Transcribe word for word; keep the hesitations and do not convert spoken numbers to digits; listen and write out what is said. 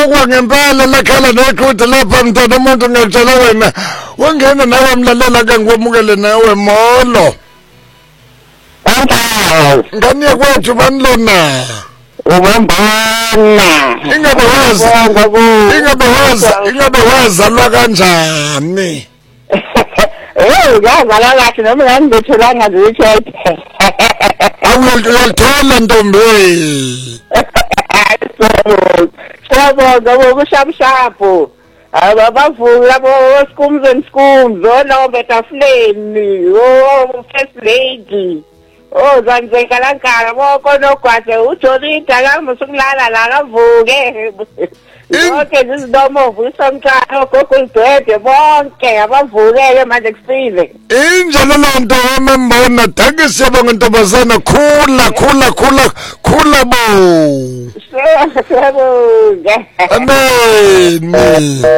Lokwa ngempela lakhala neqhude lapha mntwana umuntu ngiyatshela wena wangena nawe mlalela ke ngikwamukele nawe molo ngani yakwethu banilona ubambana ingabe wazi ingabe wazi ingabe wazalwa kanjani eh ngazalwa kahle noma ngangitholanga ngithethe awuyalithola ntombi Siyabonga ngokushamshapo. Ababavuki labo skums and skums, oh betafuleni, oh first lady. Oh zanzeka lankala boko nogwathe uJolita kamusukulala la kavuke. Bonke izindomo vusomntwana gogo idwede bonke abavukele manje kusile. Injalo lonto wamembona danke siyabonga ntombazana khula khula khula khula bo. Siyabonga. Amen.